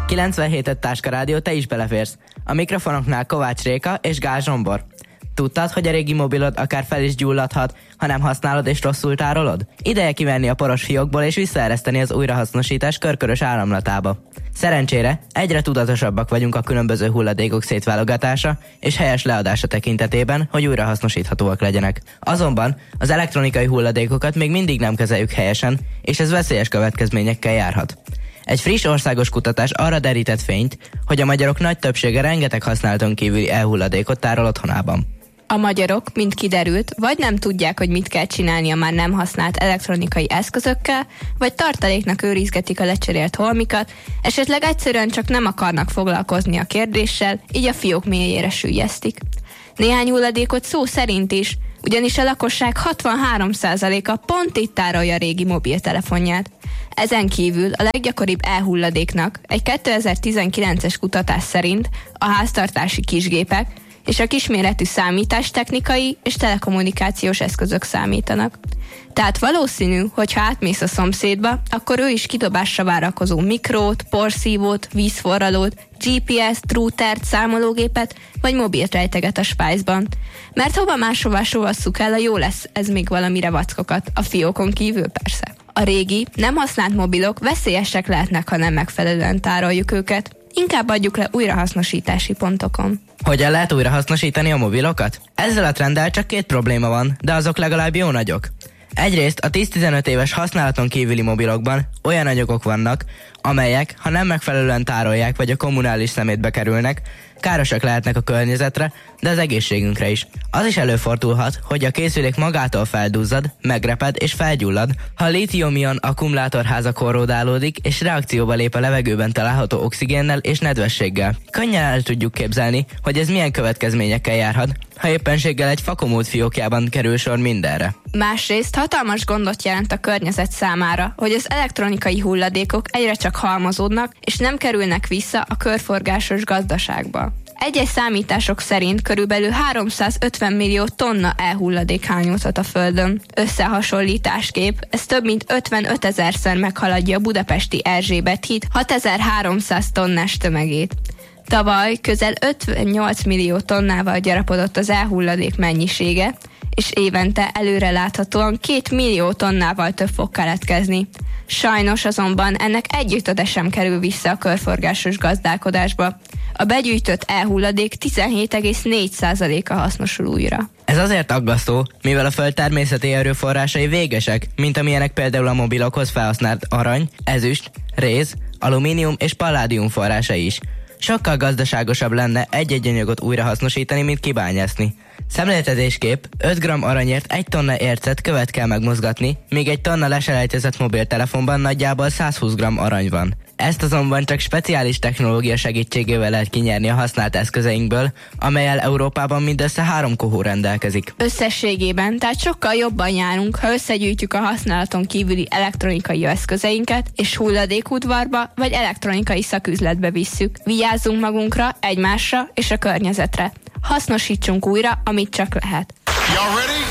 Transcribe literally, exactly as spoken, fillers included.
kilencvenhét Táska Rádió, te is beleférsz. A mikrofonoknál Kovács Réka és Gál Zsombor. Tudtad, hogy a régi mobilod akár fel is gyulladhat, ha nem használod és rosszul tárolod? Ideje kivenni a poros fiókból és visszaereszteni az újrahasznosítás körkörös áramlatába. Szerencsére egyre tudatosabbak vagyunk a különböző hulladékok szétválogatása és helyes leadása tekintetében, hogy újrahasznosíthatóak legyenek. Azonban az elektronikai hulladékokat még mindig nem kezeljük helyesen, és ez veszélyes következményekkel járhat. Egy friss országos kutatás arra derített fényt, hogy a magyarok nagy többsége rengeteg használaton kívüli elhulladékot tárol otthonában. A magyarok, mint kiderült, vagy nem tudják, hogy mit kell csinálni a már nem használt elektronikai eszközökkel, vagy tartaléknak őrizgetik a lecserélt holmikat, esetleg egyszerűen csak nem akarnak foglalkozni a kérdéssel, így a fiók mélyére süllyesztik. Néhány hulladékot szó szerint is, ugyanis a lakosság hatvanhárom százaléka pont itt tárolja a régi mobiltelefonját. Ezen kívül a leggyakoribb elhulladéknak egy kétezer-tizenkilences kutatás szerint a háztartási kisgépek és a kisméretű számítástechnikai és telekommunikációs eszközök számítanak. Tehát valószínű, hogy ha átmész a szomszédba, akkor ő is kidobásra várakozó mikrót, porszívót, vízforralót, gé pé es-t, routert, számológépet vagy mobilt rejteget a spájzban. Mert hova máshová sovasszuk el, a jó lesz ez még valamire vackokat, a fiókon kívül persze. A régi, nem használt mobilok veszélyesek lehetnek, ha nem megfelelően tároljuk őket. Inkább adjuk le újrahasznosítási pontokon. Hogyan lehet újrahasznosítani a mobilokat? Ezzel a trenddel csak két probléma van, de azok legalább jó nagyok. Egyrészt a tíz-tizenöt éves használaton kívüli mobilokban olyan anyagok vannak, amelyek, ha nem megfelelően tárolják vagy a kommunális szemétbe kerülnek, károsak lehetnek a környezetre, de az egészségünkre is. Az is előfordulhat, hogy a készülék magától feldúzzad, megreped és felgyullad, ha a lítium-ion akkumulátorháza korródálódik és reakcióba lép a levegőben található oxigénnel és nedvességgel. Könnyen el tudjuk képzelni, hogy ez milyen következményekkel járhat, ha éppenséggel egy fakomód fiókjában kerül sor mindenre. Másrészt hatalmas gondot jelent a környezet számára, hogy az elektronikai hulladékok egyre csak halmozódnak, és nem kerülnek vissza a körforgásos gazdaságba. Egyes számítások szerint körülbelül háromszázötven millió tonna elhulladék hányódhat a Földön. Összehasonlításképp ez több mint ötvenötezerszer meghaladja a budapesti Erzsébet híd hatezer-háromszáz tonnás tömegét. Tavaly közel ötvennyolc millió tonnával gyarapodott az elhulladék mennyisége, és évente előreláthatóan két millió tonnával több fog keletkezni. Sajnos azonban ennek együttede sem kerül vissza a körforgásos gazdálkodásba. A begyűjtött elhulladék tizenhét egész négy százaléka hasznosul újra. Ez azért aggasztó, mivel a föld természeti erőforrásai végesek, mint amilyenek például a mobilokhoz felhasznált arany, ezüst, réz, alumínium és palládium forrásai is. Sokkal gazdaságosabb lenne egy-egy anyagot újrahasznosítani, mint kibányászni. Szemléltetésképp öt gramm aranyért egy tonna ércet követ kell megmozgatni, míg egy tonna leselejtezett mobiltelefonban nagyjából százhúsz gramm arany van. Ezt azonban csak speciális technológia segítségével lehet kinyerni a használt eszközeinkből, amellyel Európában mindössze három kohó rendelkezik. Összességében tehát sokkal jobban járunk, ha összegyűjtjük a használaton kívüli elektronikai eszközeinket, és hulladékudvarba vagy elektronikai szaküzletbe visszük. Vigyázzunk magunkra, egymásra és a környezetre. Hasznosítsunk újra, amit csak lehet.